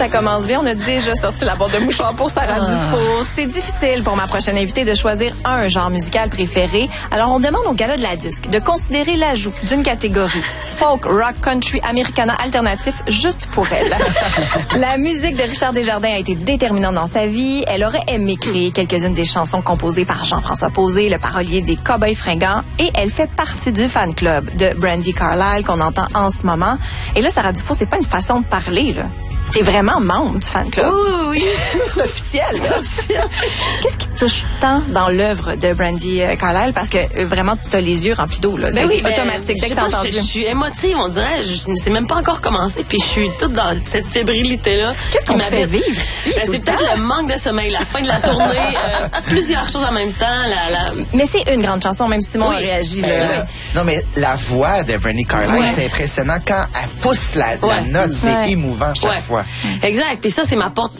ça commence bien. On a déjà sorti la boîte de mouchoirs pour Sarah Dufour. C'est difficile pour ma prochaine invitée de choisir un genre musical préféré. Alors, on demande au gala de la disque de considérer l'ajout d'une catégorie folk, rock, country, americana, alternatif, juste pour elle. La musique de Richard Desjardins a été déterminante dans sa vie. Elle aurait aimé créer quelques-unes des chansons composées par Jean-François Posé, le parolier des Cowboys fringants. Et elle fait partie du fan club de Brandi Carlile qu'on entend en ce moment. Et là, Sarah Dufour, c'est pas une façon de parler, là. T'es vraiment membre du fan club. Oui. C'est officiel, là. Qu'est-ce qui te touche tant dans l'œuvre de Brandi Carlile? Parce que vraiment, t'as les yeux remplis d'eau, là. C'est automatique. Dès que t'as entendu. Je suis émotive, on dirait. Je ne sais même pas encore commencé. Puis je suis toute dans cette fébrilité-là. Qu'est-ce qu'on te fait vivre ici? C'est peut-être le manque de sommeil, la fin de la tournée, plusieurs choses en même temps. Mais c'est une grande chanson, même Simon a réagi. Là. Non, mais la voix de Brandi Carlile, c'est impressionnant. Quand elle pousse la note, c'est émouvant chaque fois. Exact. Puis ça, c'est ma porte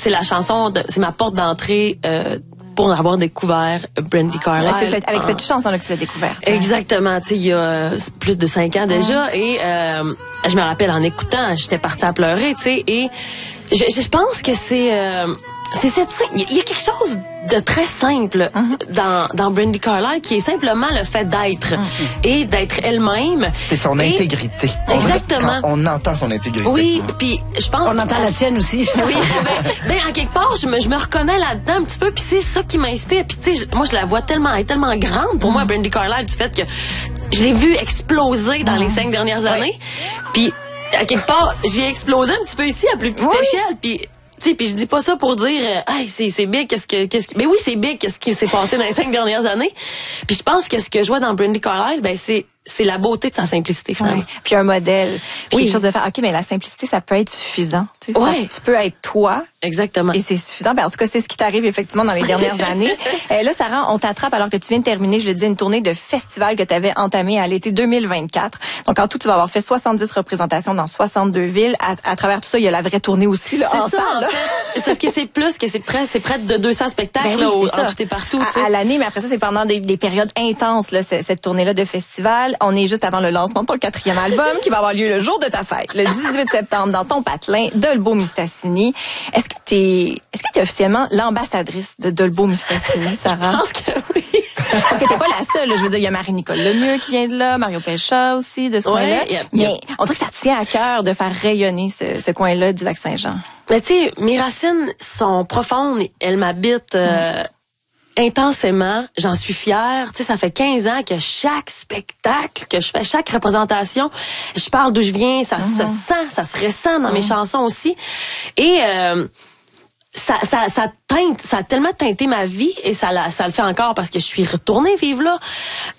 d'entrée pour avoir découvert Brandi Carlile. C'est avec cette chanson-là que tu l'as découverte. Exactement. Tu sais, il y a plus de 5 ans déjà. Et je me rappelle, en écoutant, j'étais partie à pleurer, tu sais. Et je pense que c'est cette... Il y a quelque chose de très simple dans Brandi Carlile qui est simplement le fait d'être et d'être elle-même. C'est son intégrité. Exactement. On entend son intégrité. Oui, puis je pense... On entend la tienne aussi. Oui, ben en quelque part, je me reconnais là-dedans un petit peu, puis c'est ça qui m'inspire. Puis tu sais, moi, je la vois tellement, elle est tellement grande pour moi, Brandi Carlile, du fait que je l'ai vue exploser dans les 5 dernières années. Puis, à quelque part, j'ai explosé un petit peu ici, à plus petite échelle, puis... Tu sais, puis je dis pas ça pour dire hey, c'est big, mais oui, c'est big, qu'est-ce qui s'est passé dans les 5 dernières années. Puis je pense que ce que je vois dans Brandi Carlile, ben c'est la beauté de sa simplicité, finalement. Puis un modèle. Puis quelque chose de faire, OK, mais la simplicité, ça peut être suffisant. Tu peux être toi. Exactement. Et c'est suffisant. Ben, en tout cas, c'est ce qui t'arrive effectivement dans les dernières années. Là, Sarah, on t'attrape alors que tu viens de terminer, je le dis, une tournée de festival que tu avais entamée à l'été 2024. Donc, en tout, tu vas avoir fait 70 représentations dans 62 villes. À travers tout ça, il y a la vraie tournée aussi, là, c'est ça, en fait. C'est parce que c'est plus que c'est près de 200 spectacles, là, partout, à l'année, mais après ça, c'est pendant des périodes intenses, là, cette tournée-là de festival. On est juste avant le lancement de ton 4e album qui va avoir lieu le jour de ta fête, le 18 septembre, dans ton patelin, Dolbeau Mistassini. Est-ce que tu es officiellement l'ambassadrice de Dolbeau Mistassini, Sarah? Je pense que oui. Parce que t'es pas la seule, là. Je veux dire, il y a Marie-Nicole Lemieux qui vient de là, Mario Pelcha aussi, de ce coin-là. Mais on dirait que ça tient à cœur de faire rayonner ce coin-là du Lac-Saint-Jean. Mais tu sais, mes racines sont profondes. Elles m'habitent intensément. J'en suis fière. Tu sais, ça fait 15 ans que chaque spectacle que je fais, chaque représentation, je parle d'où je viens. Ça se sent, ça se ressent dans mes chansons aussi. Et ça a tellement teinté ma vie et ça le fait encore parce que je suis retournée vivre là.